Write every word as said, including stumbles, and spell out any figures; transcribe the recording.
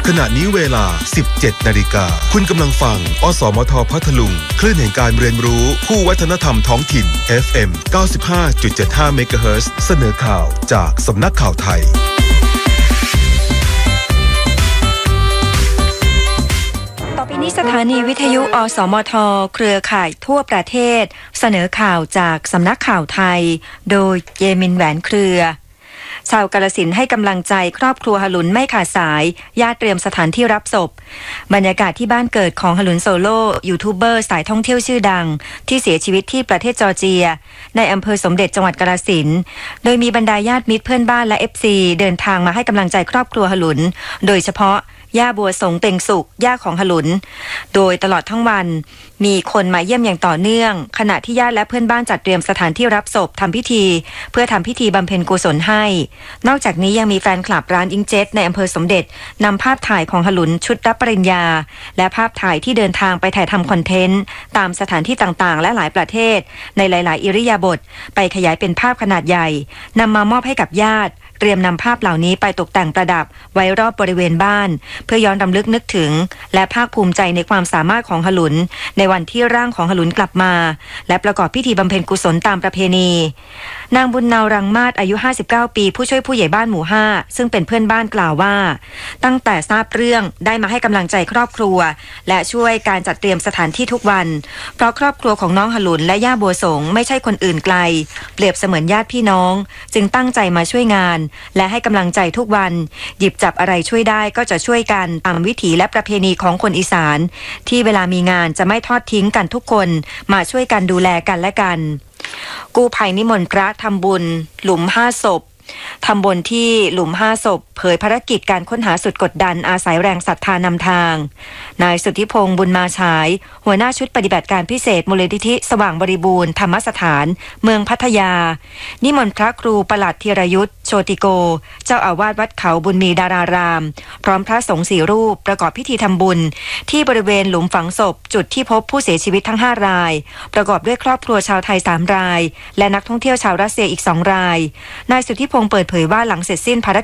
ขณะนี้เวลา สิบเจ็ดนาฬิกา คุณกำลังฟังอสมทพัทลุงคลื่นแห่งการเรียนรู้คู่วัฒนธรรมท้องถิ่น เอฟ เอ็ม เก้าสิบห้าจุดเจ็ดห้า เมกะเฮิรตซ์เสนอข่าวจากสำนักข่าวไทยต่อไปนี้สถานีวิทยุอสมทเครือข่ายทั่วประเทศเสนอข่าวจากสำนักข่าวไทยโดยเยมินแหวนเครือชาวกาฬสินธุ์ให้กำลังใจครอบครัวหลุนไม่ขาดสายญาติเตรียมสถานที่รับศพบรรยากาศที่บ้านเกิดของหลุนโซโล่ยูทูบเบอร์สายท่องเที่ยวชื่อดังที่เสียชีวิตที่ประเทศจอร์เจียในอำเภอสมเด็จจังหวัดกาฬสินธุ์โดยมีบรรดาญาติมิตรเพื่อนบ้านและ เอฟ ซี เดินทางมาให้กำลังใจครอบครัวหลุนโดยเฉพาะย่าบัวสงเต็งสุขย่าของหลุนโดยตลอดทั้งวันมีคนมาเยี่ยมอย่างต่อเนื่องขณะที่ญาติและเพื่อนบ้านจัดเตรียมสถานที่รับศพทำพิธีเพื่อทำพิธีบำเพ็ญกุศลให้นอกจากนี้ยังมีแฟนคลับร้านอิงเจ็ตในอำเภอสมเด็จนำภาพถ่ายของหลุนชุดรับปริญญาและภาพถ่ายที่เดินทางไปถ่ายทำคอนเทนต์ตามสถานที่ต่างๆและหลายประเทศในหลายๆอิริยาบถไปขยายเป็นภาพขนาดใหญ่นำมามอบให้กับญาติเตรียมนำภาพเหล่านี้ไปตกแต่งประดับไว้รอบบริเวณบ้านเพื่อย้อนรำลึกนึกถึงและภาคภูมิใจในความสามารถของหลุนในวันที่ร่างของหลุนกลับมาและประกอบพิธีบำเพ็ญกุศลตามประเพณีนางบุญเนารังมาศอายุห้าสิบเก้าปีผู้ช่วยผู้ใหญ่บ้านหมู่ห้าซึ่งเป็นเพื่อนบ้านกล่าวว่าตั้งแต่ทราบเรื่องได้มาให้กำลังใจครอบครัวและช่วยการจัดเตรียมสถานที่ทุกวันเพราะครอบครัวของน้องหลุนและย่าบัวสงไม่ใช่คนอื่นไกลเปรียบเสมือนญาติพี่น้องจึงตั้งใจมาช่วยงานและให้กำลังใจทุกวันหยิบจับอะไรช่วยได้ก็จะช่วยกันตามวิถีและประเพณีของคนอีสานที่เวลามีงานจะไม่ทอดทิ้งกันทุกคนมาช่วยกันดูแลกันและกันกู้ภัยนิมนต์พระทำบุญหลุมห้าศพทำบุญที่หลุมห้าศพเผยภารกิจการค้นหาสุดกดดันอาศัยแรงศรัทธานำทางนายสุทธิพงษ์บุญมาฉายหัวหน้าชุดปฏิบัติการพิเศษมูลนิธิสว่างบริบูรณ์ธรรมสถานเมืองพัทยานิมนต์พระครูประหลัดธีรยุทธโชติโกเจ้าอาวาสวัดเขาบุญมีดารารามพร้อมพระสงฆ์สี่รูปประกอบพิธีทำบุญที่บริเวณหลุมฝังศพจุดที่พบผู้เสียชีวิตทั้งห้ารายประกอบด้วยครอบครัวชาวไทยสามรายและนักท่องเที่ยวชาวรัสเซียอีกสองรายนายสุทธิพงษ์เปิดเผยว่าหลังเสร็จสิ้นภาร